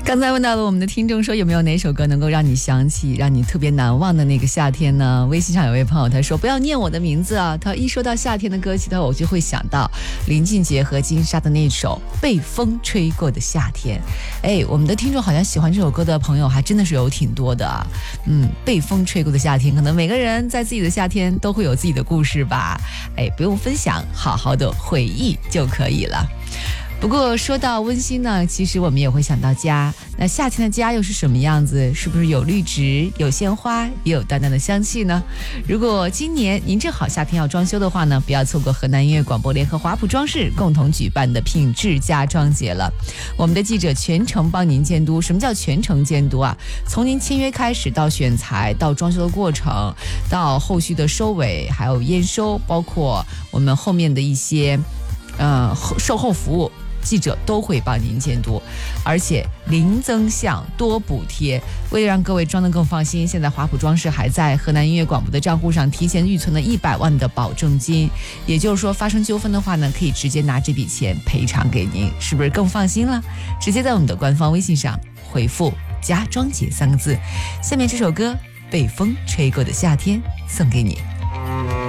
刚才问到了我们的听众说，有没有哪首歌能够让你想起让你特别难忘的那个夏天呢？微信上有位朋友他说，不要念我的名字啊，他一说到夏天的歌曲，我就会想到林俊杰和金莎的那首被风吹过的夏天。我们的听众好像喜欢这首歌的朋友还真的是有挺多的啊。被风吹过的夏天，可能每个人在自己的夏天都会有自己的故事吧。不用分享，好好的回忆就可以了。不过说到温馨呢，其实我们也会想到家。那夏天的家又是什么样子？是不是有绿植，有鲜花，也有淡淡的香气呢？如果今年您正好夏天要装修的话呢，不要错过河南音乐广播联合华普装饰共同举办的品质家装节了。我们的记者全程帮您监督。什么叫全程监督啊？从您签约开始，到选材，到装修的过程，到后续的收尾，还有验收，包括我们后面的一些售后服务，记者都会帮您监督，而且零增项多补贴。为了让各位装得更放心，现在华普装饰还在河南音乐广播的账户上提前预存了100万的保证金，也就是说发生纠纷的话呢，可以直接拿这笔钱赔偿给您，是不是更放心了？直接在我们的官方微信上回复家装节3个字。下面这首歌被风吹过的夏天送给你。